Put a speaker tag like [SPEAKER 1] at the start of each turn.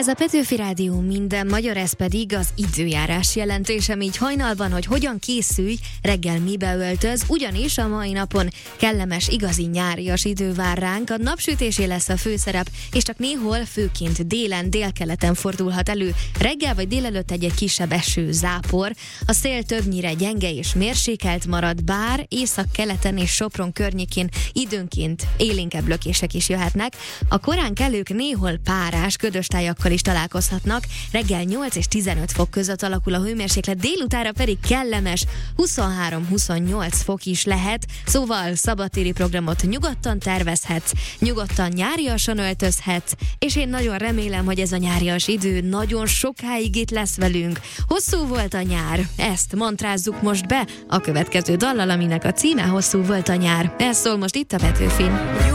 [SPEAKER 1] Ez a Petőfi Rádió minden magyar, ez pedig az időjárás jelentésem így hajnalban, hogy hogyan készülj, reggel mibe öltöz, ugyanis a mai napon kellemes, igazi nyárias idő vár ránk, a napsütésé lesz a főszerep, és csak néhol, főként délen, délkeleten fordulhat elő, reggel vagy délelőtt egy kisebb eső, zápor, a szél többnyire gyenge és mérsékelt marad, bár északkeleten és Sopron környékén időnként élénkebb lökések is jöhetnek, a korán kelők néhol párás, ködös tájakkal is találkozhatnak, reggel 8 és 15 fok között alakul a hőmérséklet, délutára pedig kellemes 23-28 fok is lehet, szóval szabadtéri programot nyugodtan tervezhetsz, nyugodtan nyáriasan öltözhetsz, és én nagyon remélem, hogy ez a nyárias idő nagyon sokáig itt lesz velünk. Hosszú volt a nyár, ezt mantrázzuk most be a következő dallal, aminek a címe Hosszú volt a nyár. Ez szól most itt a Petőfin.